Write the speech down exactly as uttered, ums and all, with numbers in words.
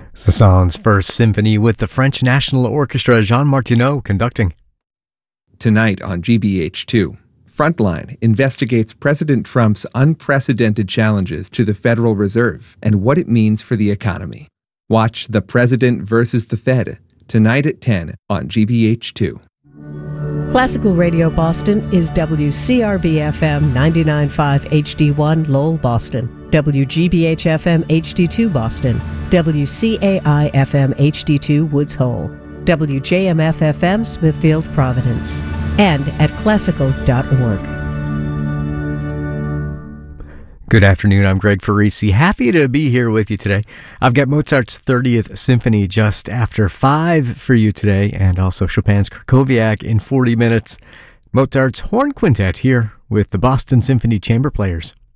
Saint-Saëns First Symphony with the French National Orchestra, Jean Martineau conducting. Tonight on G B H two, Frontline investigates President Trump's unprecedented challenges to the Federal Reserve and what it means for the economy. Watch The President versus the Fed tonight at ten on G B H two. Classical Radio Boston is W C R B F M ninety-nine point five H D one Lowell, Boston, W G B H F M H D two Boston, W C A I F M H D two Woods Hole, W J M F F M Smithfield, Providence, and at classical dot org. Good afternoon, I'm Greg Farisi. Happy to be here with you today. I've got Mozart's thirtieth Symphony just after five for you today, and also Chopin's Krakowiak in forty minutes. Mozart's Horn Quintet here with the Boston Symphony Chamber Players.